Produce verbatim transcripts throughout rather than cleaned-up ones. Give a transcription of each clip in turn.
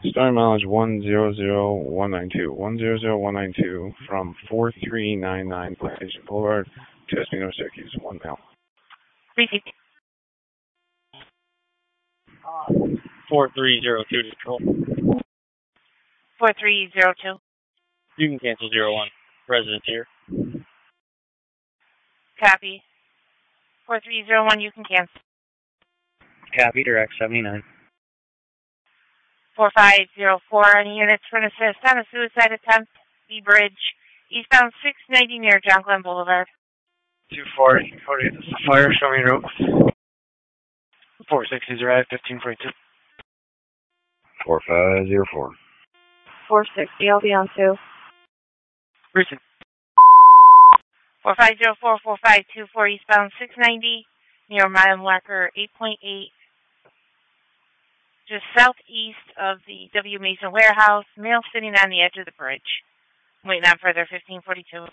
Starting mileage one zero zero one nine two. one zero zero one nine two from four three nine nine Plantation Boulevard to Espino, Syracuse. One mile. Repeat. four three zero two to control. four three zero two. You can cancel zero one. Residence here. Copy. four three zero one, you can cancel. Copy, direct seventy-nine. four five zero four, any units for an assist on a suicide attempt, the bridge, eastbound six ninety near John Glenn Boulevard. two forty, forty, this is fire, show me route. four sixty, arrive, fifteen forty-two. four five zero four. four sixty, I'll be on two. Recent. four five zero four, four five two four, eastbound six ninety near mile marker eight point eight. Just southeast of the W. Mason warehouse, male sitting on the edge of the bridge. Waiting on further, fifteen forty-two.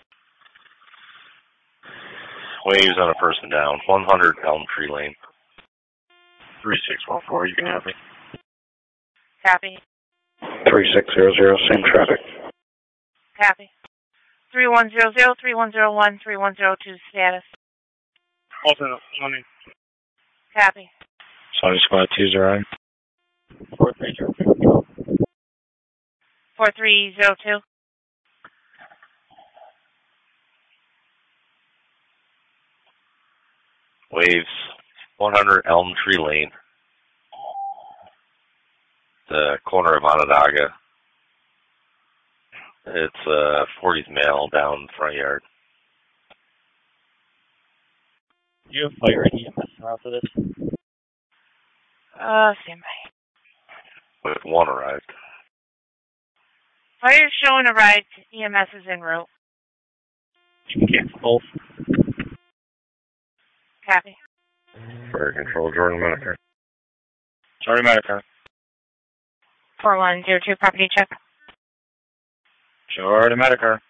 Waves on a person down, one hundred Elm Tree Lane. three six one four, you can have me. Copy. three six zero zero, same traffic. Copy. three one zero zero, three one zero one, three one zero two, status. Alternate, money. Copy. Saudi Squad two zero. four three zero two. four three zero two. Waves, one hundred Elm Tree Lane. The corner of Onondaga. It's uh, forties male down front yard. You have fire and E M S around for this? Uh, stand by. With one arrived. Fire showing arrived. E M S is en route. You can cancel both. Copy. Fire control, Jordan Medicare. Sorry, Medicare. four one zero two, property check. Jordan Medicare.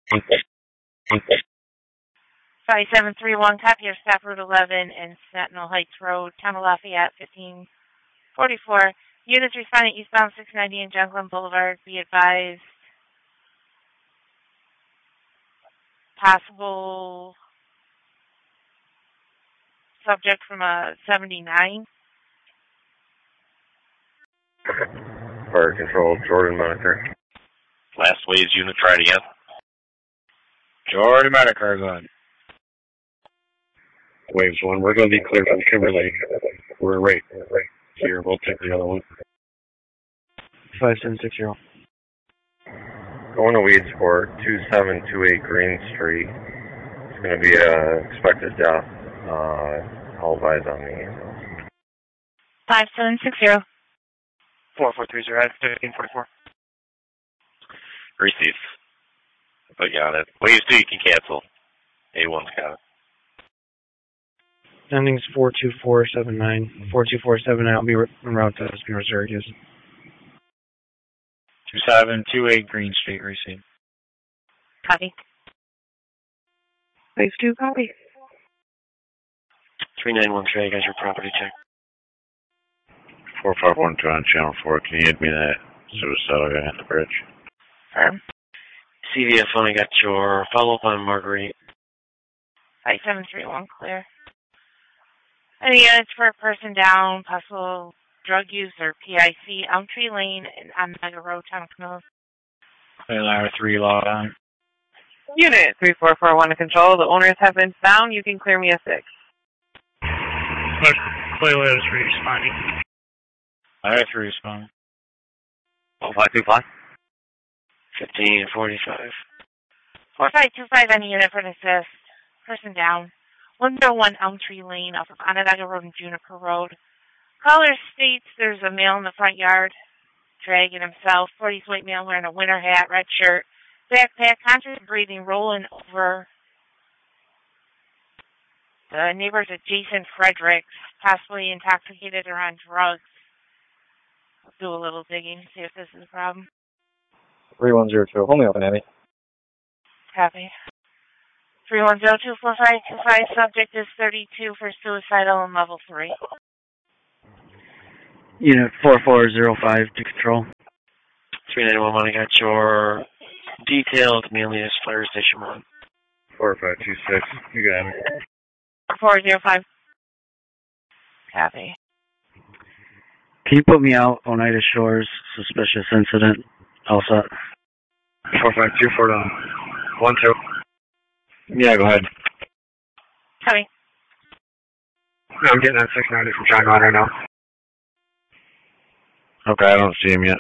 five seven three one, copy your stop Route eleven and Sentinel Heights Road, Town of Lafayette, fifteen forty-four. Units responding eastbound six ninety and John Glenn Boulevard. Be advised. Possible subject from a seventy-nine. Fire control, Jordan Medicare. Last Waves unit, try it again. Jordan Medicare is on. Waves one, we're going to be clear from Kimberly. We're right, right here. We'll take the other one. five seven six zero. Going to Weedsport, two seven two eight Green Street. It's going to be a expected death. Uh, all eyes on me. five seven six zero. four four three zero, fifteen forty-four. Receive. Put you on it. Waves two, you can cancel. A one's got it. Ending's four two four seven nine. four two four seven nine, I'll be en route to Espino, Syracuse. two seven two eight Green Street, receive. Copy. Wave two, copy. three nine one three, I got your property check. four five one two on channel four. Can you hit me that suicidal guy on the bridge? Firm. C V F one, I got your follow-up on Marguerite. five seven three one, clear. Any units for a person down, possible drug use or P I C, Elm Tree Lane and on Mega Road, Town of Camillus. Ladder three, log on. Unit three four four one to control. The owners have been found. You can clear me a six. Clay ladder three responding. Ladder three responding. Oh, five two five. fifteen forty-five. four five two five, any unit for an assist. Person down. one oh one Elm Tree Lane off of Onondaga Road and Juniper Road. Caller states there's a male in the front yard, dragging himself, forties weight male wearing a winter hat, red shirt, backpack, conscious breathing, rolling over. The neighbor's a Jason Fredericks, possibly intoxicated or on drugs. I'll do a little digging to see if this is a problem. three one zero two, hold me open, Abby. Copy. three one zero two four five two five, subject is thirty-two for suicidal and level three. Unit four four zero five to control. three nine one one, I got your detailed mainly as Fire Station one. four five two six, you got it. four zero five. Copy. Can you put me out Oneida Shores, suspicious incident? All set. four five two four one two. Yeah, go ahead. Copy. I'm getting on six ninety from John Ron right now. Okay, I don't see him yet.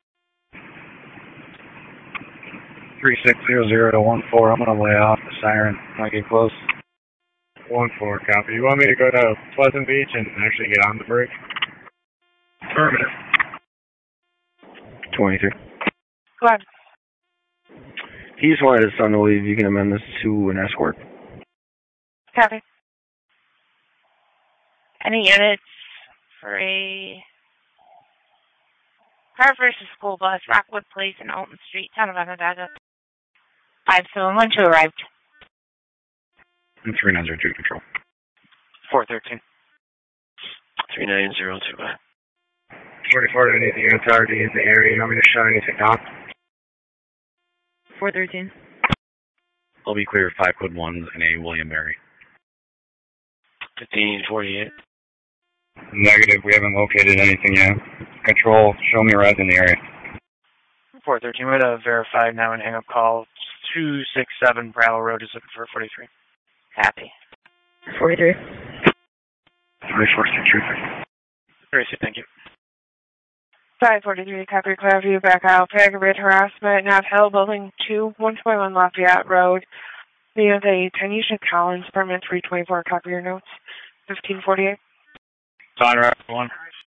three six zero zero to one four, I'm going to lay off the siren when I get close. one four, copy. You want me to go to Pleasant Beach and actually get on the bridge? Affirmative. twenty-three. Go ahead. He's wanted his son to leave. You can amend this to an escort. Copy. Any units for a car versus school bus, Rockwood Place and Alton Street, town of Onondaga. five seven one two arrived. And three nine zero two control. four thirteen. three nine zero two. forty-four, I need the entirety in the area. You want me to shut anything down? four thirteen. I'll be clear five code ones and a William Mary. fifteen forty-eight. Negative, we haven't located anything yet. Control, show me right in the area. four thirteen, we're going to verify now and hang up call. two six seven Brattle Road is looking for forty-three. Copy. forty-three. forty-four, Tracy, thank you. five forty-three, copy, Clariview, back out. Aggravated harassment, not held, building two, one twenty-one Lafayette Road. We have a Tanisha Collins, apartment three twenty-four, copy your notes. fifteen forty-eight. Don Rock, one.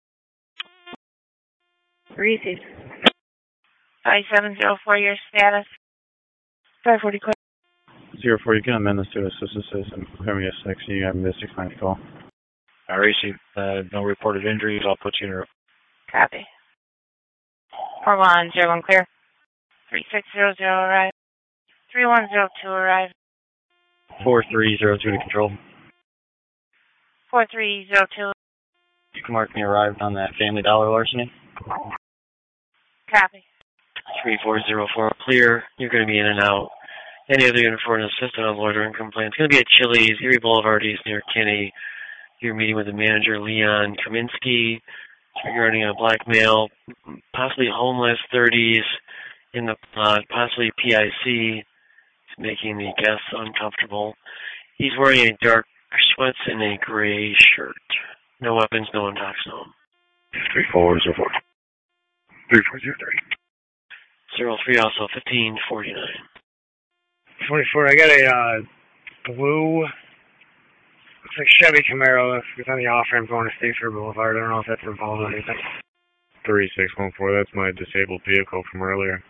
Received. five seven zero four, your status. five forty, clear. Zero four, you can amend this to assistant citizen. Have me a six, you have me a six ninety call. I received uh, no reported injuries. I'll put you in a... Copy. four one zero one clear. three six zero zero arrive. three one zero two arrive. four three zero two to control. four three zero two. You can mark me arrived on that Family Dollar larceny. Copy. three four zero four clear. You're going to be in and out. Any other unit for an assistant on loitering complaints? It's going to be at Chili's, Erie Boulevard East near Kinney. You're meeting with the manager, Leon Kaminsky, regarding a black male, possibly homeless, thirties, in the plot, possibly P I C, making the guests uncomfortable. He's wearing a dark sweats and a gray shirt. No weapons, no one talks to him. three four zero four. three four zero three. Zero three also fifteen forty-nine. forty-four, I got a uh, blue, looks like Chevy Camaro. It's on the off-ramp going to Statesboro Boulevard. I don't know if that's involved in anything. three six one four, that's my disabled vehicle from earlier.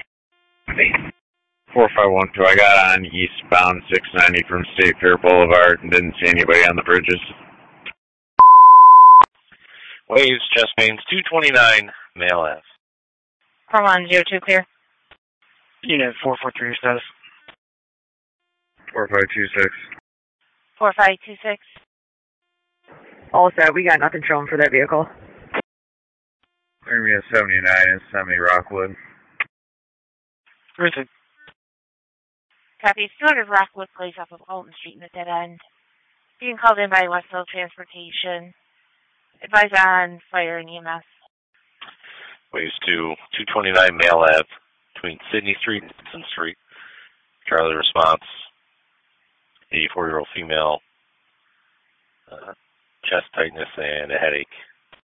four five one two, I got on eastbound six ninety from State Fair Boulevard and didn't see anybody on the bridges. Waves, chest pains, two twenty-nine, male F. four one zero two clear. Unit four four three, your status. four five two six. four five two six. All set, we got nothing showing for that vehicle. Area seventy-nine and seventy Rockwood. Received. Copy. two hundred Rockwood Place off of Alton Street in the dead end. Being called in by Westfield Transportation. Advise on fire and E M S. Waves to two twenty-nine, male F, between Sydney Street and Wilson Street. Charlie response, eighty-four-year-old female, uh, chest tightness and a headache.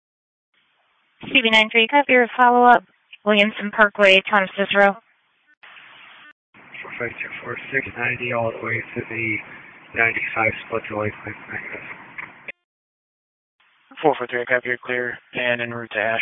C B nine three, copy your follow-up. Williamson Parkway, town of Cicero. four five two four six ninety all the way to the ninety-five split delay. four four three, copy your clear, and en route to Ash.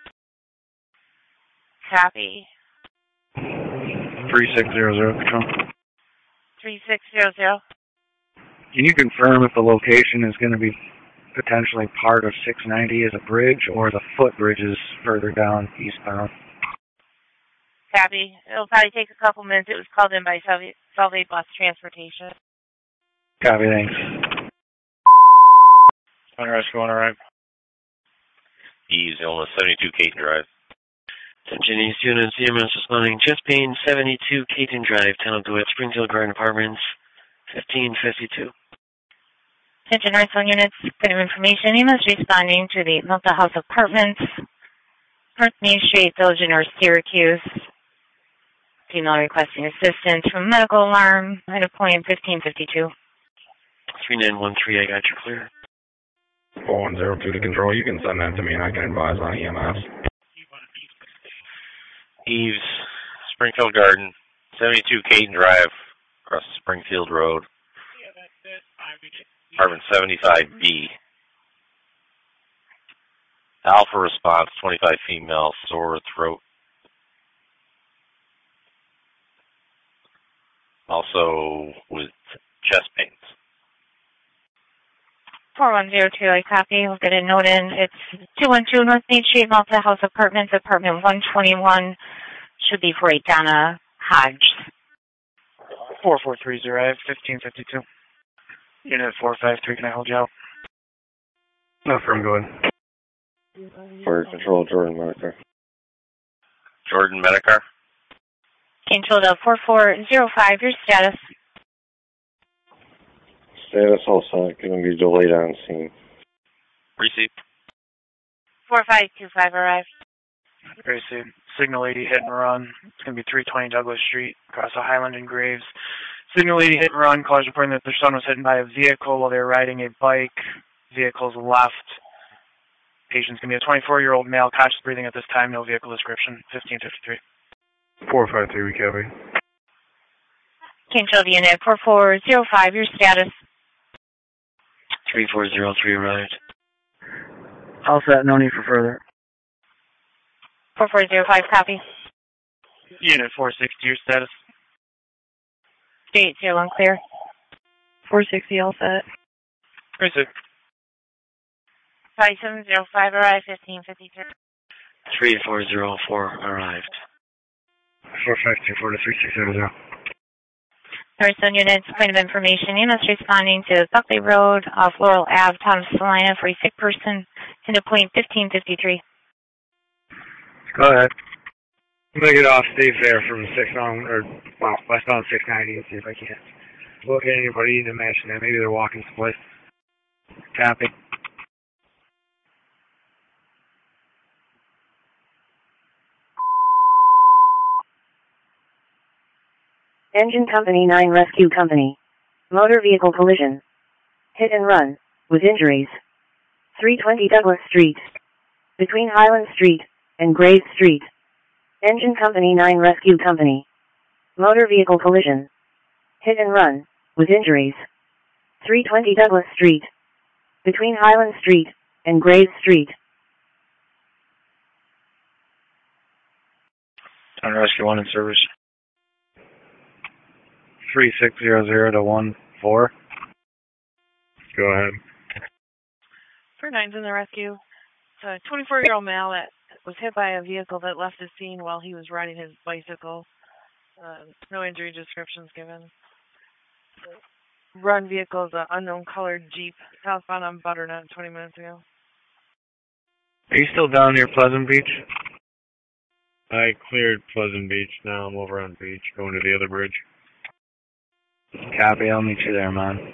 Copy. three six zero zero control. three six zero zero. Can you confirm if the location is going to be potentially part of six ninety as a bridge or the footbridge is further down eastbound? Copy. It'll probably take a couple minutes. It was called in by Salve Bus Transportation. Copy, thanks. On rescue, on arrive. Ease, illness, seventy-two Caton Drive. Attention East Unit, C M S responding. Chest pain, seventy-two Caton Drive, Town of DeWitt, Springfield Garden Apartments, fifteen fifty-two. Attention Redstone units, bit of information. E M S responding to the Milton House Apartments, North Main Street, Village of North Syracuse. Female requesting assistance from medical alarm. At a point fifteen fifty-two. three nine one three, I got you clear. four one zero two to control. You can send that to me and I can advise on E M S. Eves, Springfield Garden, seventy-two Caton Drive, across Springfield Road. Apartment seventy-five B. Alpha response, twenty-five female, sore throat. Also with chest pains. four one zero two, I copy. We'll get a note in. It's two one two North Main Street, Malta House Apartments, apartment one twenty-one. Should be for a Donna Hodge. four four three zero, fifteen fifty-two. Unit four five three, can I hold you out? No, firm, go ahead. Fire control, Jordan Medicare. Jordan Medicare. Control to four four zero five, your status. Status all set. Going to be delayed on scene. Receipt. four five two five arrived. Gracie, Signal eighty hit and run. It's going to be three twenty Douglas Street, across the Highland and Graves. Signal eighty hit and run. Callers reporting that their son was hit by a vehicle while they were riding a bike. Vehicle's left. Patient's going to be a twenty-four-year-old male, conscious breathing at this time. No vehicle description. fifteen fifty-three. four five three, we copy. Control to unit four four zero five, your status. three four zero three arrived. All set, no need for further. four four zero five, copy. Unit four sixty, your status. State zero one clear. four sixty, all set. Receipt. five seven zero five arrived, fifteen fifty-three. three four zero four arrived. four five two four to three six zero zero. Redstone units, point of information. E M S responding to Buckley Road off Laurel Ave, town of Salina, for a sick person. Into point fifteen fifty-three. Go ahead. I'm going to get off safe there from six on, or, well, westbound six ninety and see if I can look at anybody to match that. Maybe they're walking someplace. Copy. Engine Company nine Rescue Company. Motor vehicle collision. Hit and run, with injuries. three twenty Douglas Street. Between Highland Street and Graves Street. Engine Company nine Rescue Company. Motor vehicle collision. Hit and run, with injuries. three twenty Douglas Street. Between Highland Street and Graves Street. Town Rescue one in service. three six zero zero to one four. Go ahead. For nine's in the rescue. It's a twenty-four-year-old male that was hit by a vehicle that left the scene while he was riding his bicycle. Uh, no injury descriptions given. The run vehicle is an unknown colored Jeep, southbound on Butternut twenty minutes ago. Are you still down near Pleasant Beach? I cleared Pleasant Beach. Now I'm over on beach, going to the other bridge. Copy, I'll meet you there, man.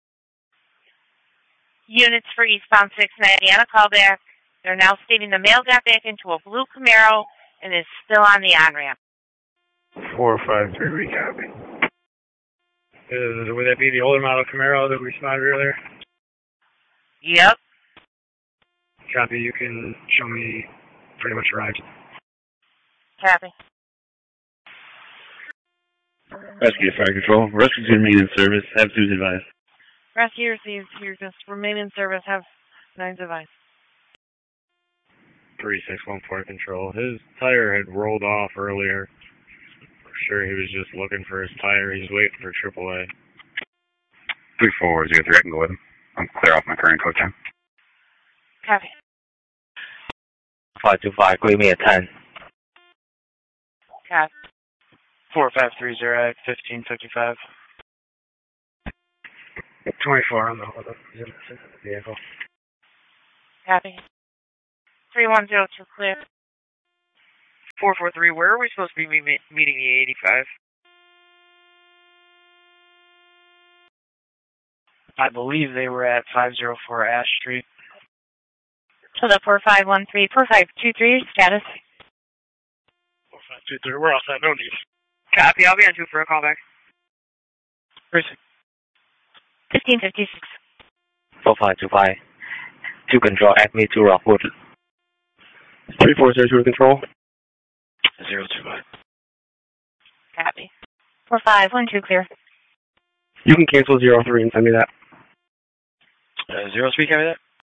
Units for eastbound six ninety on a callback. They're now stating the male got back into a blue Camaro and is still on the on-ramp. four five three, we copy. Is, would that be the older model Camaro that we spotted earlier? Yep. Copy, you can show me pretty much arrived. Copy. Rescue Fire Control. Rescue to remain in service. Have Sue's advice. Rescue received. Here, just remain in service. Have nine's advice. three six one four control. His tire had rolled off earlier. For sure he was just looking for his tire. He's waiting for triple A. three four zero three, I can go with him. I'm clear off my current code time. Copy. five two five, give me a ten. Copy. four five three zero, fifteen fifty-five. twenty-four on the vehicle. Copy. three one zero two clear. four four three, where are we supposed to be me- meeting the eighty-five? I believe they were at five oh four Ash Street. To the four five one three, four five two three, status. four five two three, we're all set, no need. Copy, I'll be on two for a callback. Precinct. fifteen fifty-six. four five two five. To control, Acme to Rockwood. three four zero two to control. zero two five. Copy. four five one two, clear. You can cancel zero three and send me that. Uh, zero three, carry that?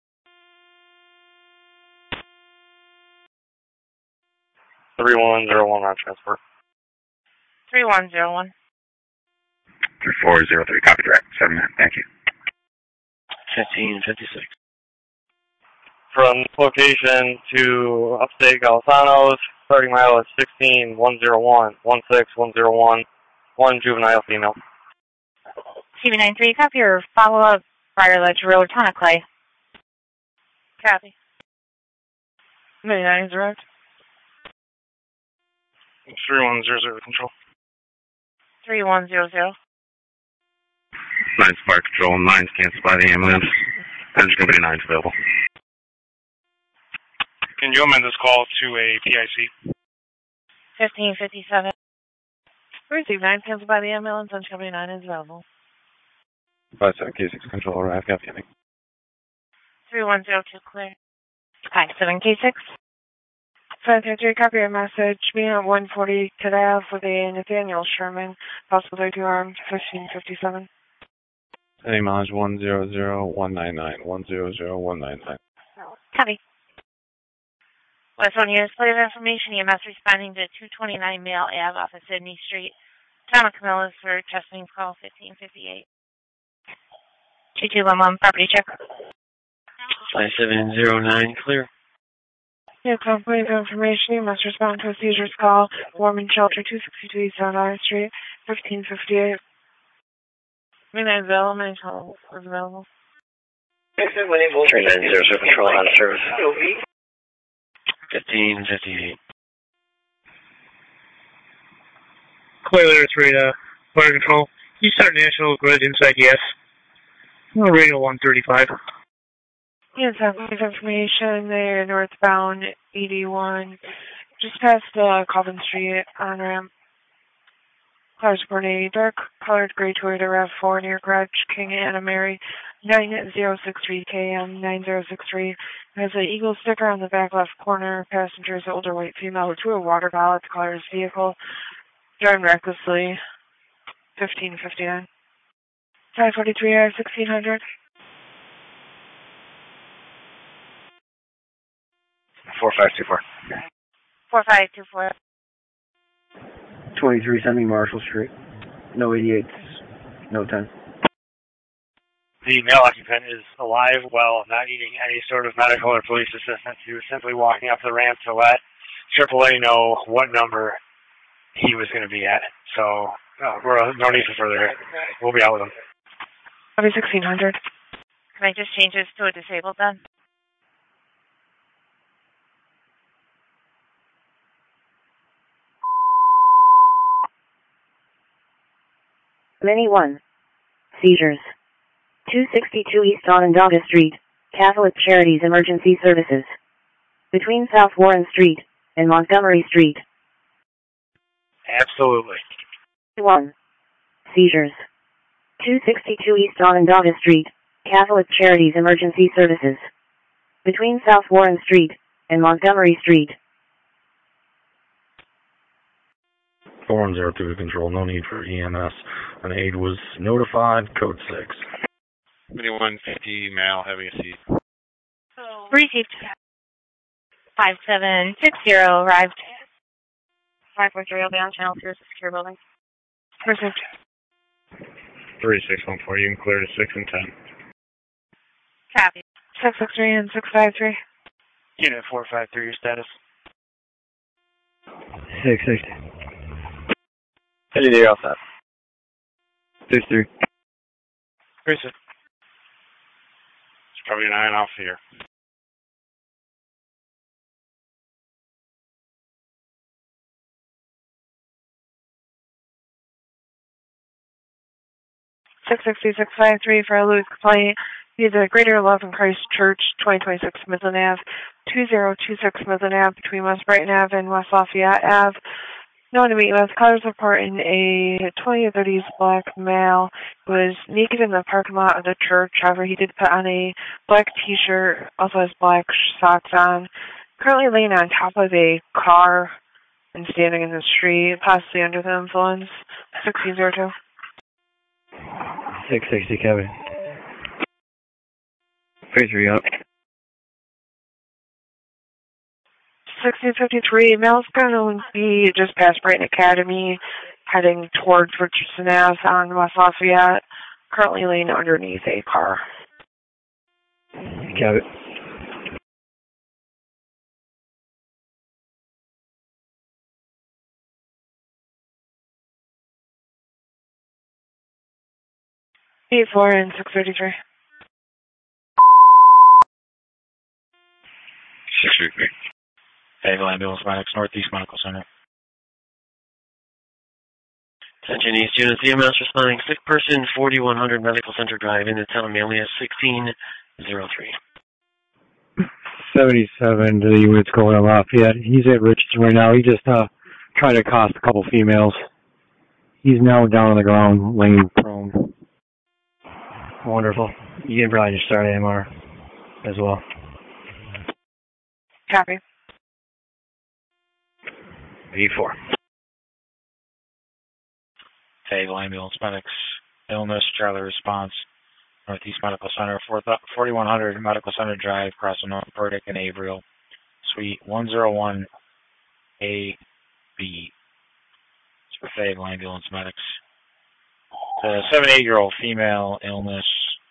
three one zero one on transport. three one zero one. three four zero three, copy direct. Seven minutes, thank you. fifteen fifty-six. From location to upstate Galasanos, starting mile is sixteen one zero one, one six one zero one, one juvenile female. C B nine three, copy your follow-up, Briar Ledge Road, Tonic Clay. Copy. ninety-nine is arrived. three one zero zero control. three one zero zero. Nine's fire control, nine's canceled by the ambulance. Engine company nine's available. Can you amend this call to a P I C? fifteen fifty-seven. Receive nine, canceled by the ambulance, Engine company nine is available. five seven K six control, arrive, copy. three one zero two, clear. five seven K six. five three three, copy your message. Being at one forty today off with a Nathaniel Sherman, possible thirty-two armed, fifteen fifty-seven. Any mileage one zero zero one nine nine, one zero zero one nine nine. Copy. West one units, plate of information, E M S responding to two twenty-nine Mail Ave off of Sydney Street. Town of Camillus for testing call fifteen fifty-eight. two two one one, property check. five seven zero nine, clear. Yeah, complete information. You must respond to a seizures call. Warman Shelter, two sixty-two East South I Street, fifteen fifty-eight. Midnight available. Midnight call is available. three nine zero zero control on service. fifteen fifty-eight. Clear there, it's radar. Fire control. You start National Grid inside, yes. Radio one thirty-five. Yes, I have information there, northbound eighty-one, just past uh, Colvin Street on ramp. Cars reporting a dark colored gray Toyota RAV four near Garage King Anna Mary, nine zero six three K M nine zero six three. Has an eagle sticker on the back left corner. Passengers, older white female to a water ballot, colors vehicle, driving recklessly, fifteen fifty-nine. five forty-three R sixteen hundred. four five two four. four five two four. twenty-three seventy Marshall Street. No eighty-eights. No ten. The male occupant is alive, well, not needing any sort of medical or police assistance. He was simply walking up the ramp to let triple A know what number he was going to be at. So, uh, we're, no need for further. We'll be out with him. Probably sixteen hundred. Can I just change this to a disabled then? Mini one. Seizures. two sixty-two East Onondaga Street, Catholic Charities Emergency Services. Between South Warren Street and Montgomery Street. Absolutely. one. Seizures. two sixty-two East Onondaga Street, Catholic Charities Emergency Services. Between South Warren Street and Montgomery Street. four one zero two to control, no need for E M S. An aide was notified, code six. twenty-one fifty, male, having a seat. Received. five seven six zero, arrived. five four three, I'll be on channel two, secure building. Received. three six one four, you can clear to six and ten. Copy. six six three and six five three. Unit four five three, your status. six six. Anything else up? six three. Precinct. It's probably nine off here. six six two six five three for a Louis complaint. He's at Greater Love in Christ Church, twenty twenty-six Midland Avenue, two zero two six Midland Avenue, between West Brighton Avenue and West Lafayette Avenue. No one to meet with. Callers reporting a twenty to thirties black male who was naked in the parking lot of the church. However, he did put on a black t-shirt, also has black socks on. Currently laying on top of a car and standing in the street, possibly under the influence. sixteen oh two. six sixty, Kevin. Three up. sixteen fifty-three, male's going to be just past Brighton Academy, heading towards Richardson Avenue on West Lafayette, currently laying underneath a car. Kevin. eight four and six thirty-three. six thirty-three. Fayetteville Ambulance Medics, Northeast Medical Center. Attention East units, E M S responding, sick person, forty-one hundred Medical Center Drive, in the town, Manlius, sixteen oh three. seventy-seven to the units going to Lafayette. He's at Richardson right now. He just uh, tried to accost a couple females. He's now down on the ground, laying prone. Wonderful. You can probably just start A M R as well. Copy. E four. Fayetteville Ambulance Medics, illness, Charlie response, Northeast Medical Center, forty-one hundred Medical Center Drive, crossing North Burdick and Averill, Suite one oh one A B. It's for Fayetteville Ambulance Medics. The seventy-eight-year-old female, illness,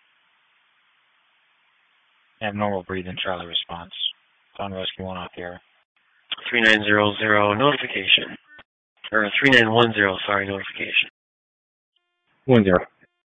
abnormal breathing, Charlie response. On rescue one off the air. three nine zero zero, notification. Or three nine one zero, sorry, notification. One zero.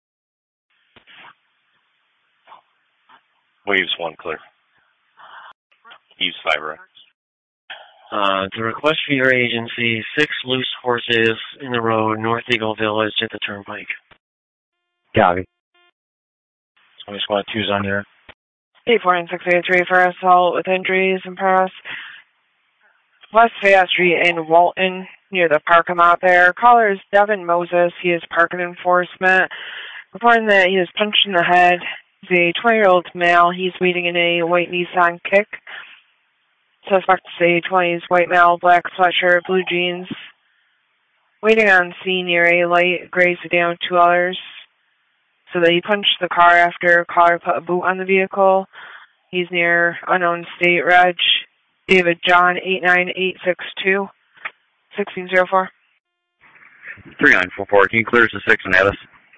Waves one clear. Use fiber. Uh, to request for your agency, six loose horses in the road, North Eagle Village at the Turnpike. Copy. Somebody squad two's on here. eight four and six eighty-three for assault with injuries and press. West Fayette Street in Walton, near the parking lot there. Caller is Devin Moses. He is parking enforcement. Reporting that he was punched in the head. He's a twenty-year-old male. He's waiting in a white Nissan Kick. Suspect is a twenties white male, black sweatshirt, blue jeans. Waiting on scene near a light gray sedan with two others. So that he punched the car after caller put a boot on the vehicle. He's near unknown state reg. David John eight nine eight six two, sixteen oh four. three nine four four, can you clear us to six and add us?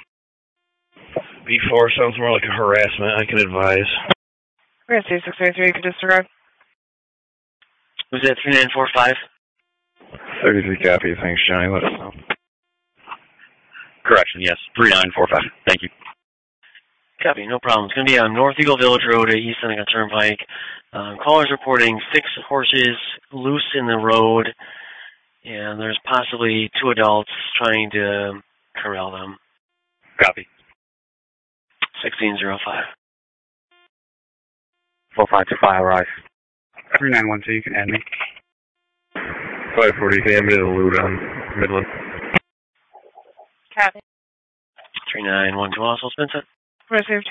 B four sounds more like a harassment, I can advise. We're going to say six thirty-three, you can disregard. Was that three nine four five? thirty-three copy, thanks Johnny, let us know. Correction, yes, three nine four five, thank you. Copy, no problem. It's going to be on North Eagle Village Road at East Seneca Turnpike. Um, callers reporting six horses loose in the road, and there's possibly two adults trying to corral them. Copy. sixteen oh five. four five two five, arrive. three nine one two, you can add me. five forty, can you add me to the loot on Midland? Copy. three nine one two also been sent. Received.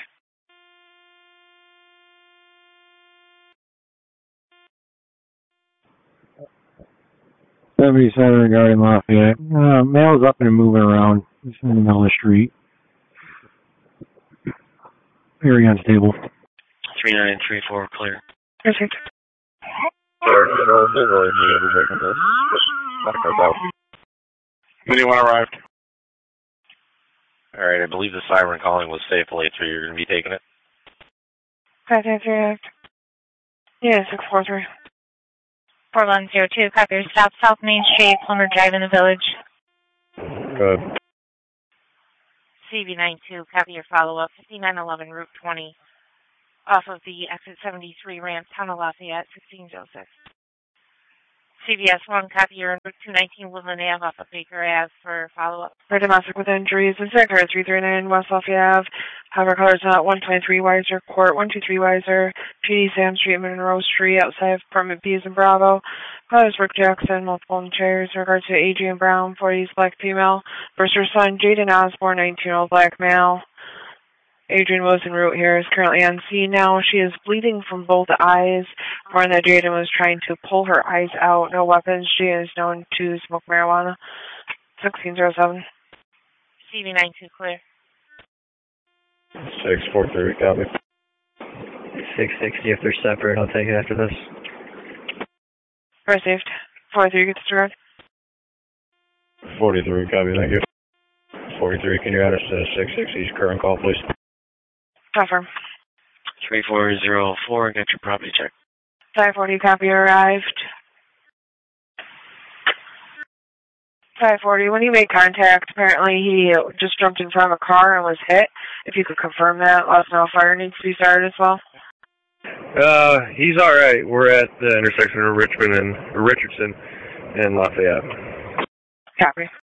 seventy-seven regarding Lafayette. Uh, male's up and moving around. He's in the middle of the street. Very unstable. three nine three four, clear. Received. Anyone arrived? All right, I believe the siren calling was safe, L A three. You're going to be taking it? five nine three act. Yeah, six four three. four one zero two, copy. Stop South Main Street, Plummer Drive in the Village. Good. C B nine two, copy your follow-up. fifty-nine eleven, Route twenty. Off of the exit seventy-three ramp, Town of Lafayette, sixteen oh six. C B S one, copy your two nineteen Woodland Ave off of Baker Ave for follow-up. For domestic with injuries, incident car three thirty-nine West Lafayette Ave. However, colors not one twenty-three Weiser Court, one two three Weiser, P D Sam Street, Monroe Street, outside of apartment B's in Bravo. Colors Rick Jackson, multiple in chairs. In regard to Adrian Brown, forties, black female. First her son, Jaden Osborne, nineteen-year-old black male. Adrian was en route here, is currently on scene now. She is bleeding from both eyes. Warned that Jaden was trying to pull her eyes out. No weapons. She is known to smoke marijuana. sixteen oh seven. C V nine two clear. six four three, copy. six sixty if they're separate. I'll take it after this. Received. four three, get disregard. forty-three, copy, thank you. forty-three, can you add us to six sixty's current call, please? Confirm. three four zero four, get your property check. five forty, copy arrived. five forty, when you made contact, apparently he just jumped in front of a car and was hit. If you could confirm that, let us know if fire needs to be started as well. Uh, he's alright. We're at the intersection of Richmond and Richardson and Lafayette. Copy.